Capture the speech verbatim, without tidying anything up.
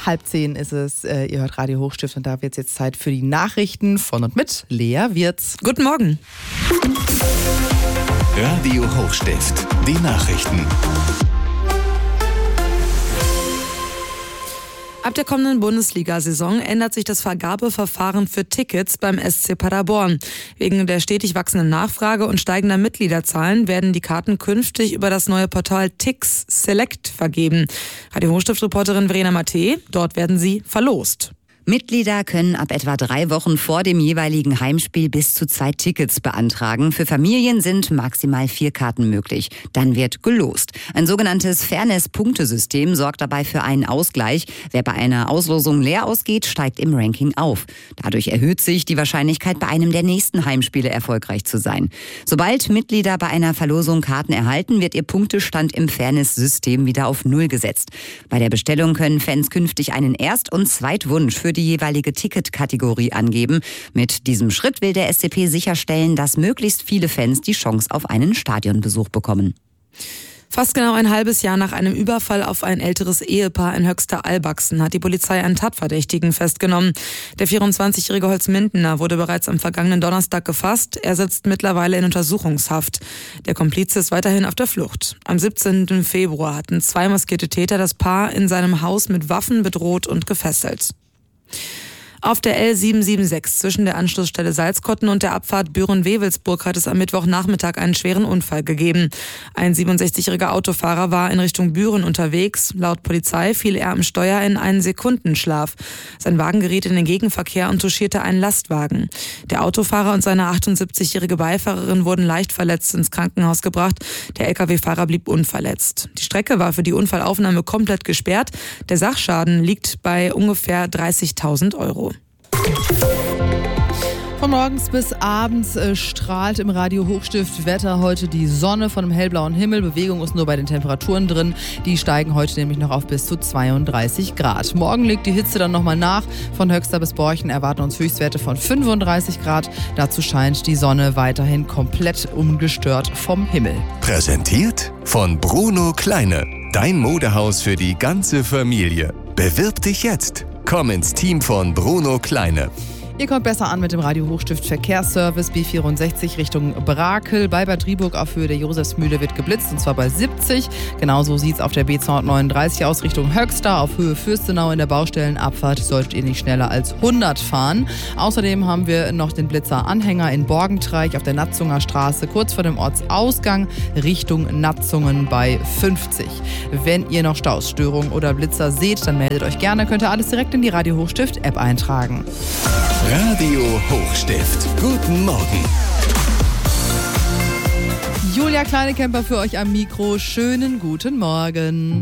Halb zehn ist es. Äh, ihr hört Radio Hochstift und da wird es jetzt Zeit für die Nachrichten von und mit Lea Wirz. Guten Morgen. Radio Hochstift, die Nachrichten. Ab der kommenden Bundesliga-Saison ändert sich das Vergabeverfahren für Tickets beim S C Paderborn. Wegen der stetig wachsenden Nachfrage und steigender Mitgliederzahlen werden die Karten künftig über das neue Portal Tix Select vergeben. Radio Hochstift-Reporterin Verena Matte, dort werden sie verlost. Mitglieder können ab etwa drei Wochen vor dem jeweiligen Heimspiel bis zu zwei Tickets beantragen. Für Familien sind maximal vier Karten möglich. Dann wird gelost. Ein sogenanntes Fairness-Punktesystem sorgt dabei für einen Ausgleich. Wer bei einer Auslosung leer ausgeht, steigt im Ranking auf. Dadurch erhöht sich die Wahrscheinlichkeit, bei einem der nächsten Heimspiele erfolgreich zu sein. Sobald Mitglieder bei einer Verlosung Karten erhalten, wird ihr Punktestand im Fairness-System wieder auf Null gesetzt. Bei der Bestellung können Fans künftig einen Erst- und Zweitwunsch für die die jeweilige Ticketkategorie angeben. Mit diesem Schritt will der S C P sicherstellen, dass möglichst viele Fans die Chance auf einen Stadionbesuch bekommen. Fast genau ein halbes Jahr nach einem Überfall auf ein älteres Ehepaar in Höxter-Albachsen hat die Polizei einen Tatverdächtigen festgenommen. Der vierundzwanzigjährige Holzmindener wurde bereits am vergangenen Donnerstag gefasst. Er sitzt mittlerweile in Untersuchungshaft. Der Komplize ist weiterhin auf der Flucht. Am siebzehnten Februar hatten zwei maskierte Täter das Paar in seinem Haus mit Waffen bedroht und gefesselt. Auf der L sieben sieben sechs zwischen der Anschlussstelle Salzkotten und der Abfahrt Büren-Wewelsburg hat es am Mittwochnachmittag einen schweren Unfall gegeben. Ein siebenundsechzigjähriger Autofahrer war in Richtung Büren unterwegs. Laut Polizei fiel er am Steuer in einen Sekundenschlaf. Sein Wagen geriet in den Gegenverkehr und touchierte einen Lastwagen. Der Autofahrer und seine achtundsiebzigjährige Beifahrerin wurden leicht verletzt ins Krankenhaus gebracht. Der L K W-Fahrer blieb unverletzt. Die Strecke war für die Unfallaufnahme komplett gesperrt. Der Sachschaden liegt bei ungefähr dreißigtausend Euro. Von morgens bis abends äh, strahlt im Radio Hochstift Wetter heute die Sonne von einem hellblauen Himmel. Bewegung ist nur bei den Temperaturen drin. Die steigen heute nämlich noch auf bis zu zweiunddreißig Grad. Morgen legt die Hitze dann nochmal nach. Von Höxter bis Borchen erwarten uns Höchstwerte von fünfunddreißig Grad. Dazu scheint die Sonne weiterhin komplett ungestört vom Himmel. Präsentiert von Bruno Kleine. Dein Modehaus für die ganze Familie. Bewirb dich jetzt. Komm ins Team von Bruno Kleine. Ihr kommt besser an mit dem Radio Hochstift Verkehrsservice B vierundsechzig Richtung Brakel. Bei Bad Driburg auf Höhe der Josefsmühle wird geblitzt und zwar bei siebzig. Genauso sieht es auf der B zweihundertneununddreißig aus Richtung Höxter. Auf Höhe Fürstenau in der Baustellenabfahrt solltet ihr nicht schneller als hundert fahren. Außerdem haben wir noch den Blitzer-Anhänger in Borgentreich auf der Natzunger Straße kurz vor dem Ortsausgang Richtung Natzungen bei fünfzig. Wenn ihr noch Stausstörungen oder Blitzer seht, dann meldet euch gerne. Könnt ihr alles direkt in die Radio Hochstift App eintragen. Radio Hochstift. Guten Morgen. Julia Kleinekemper für euch am Mikro. Schönen guten Morgen.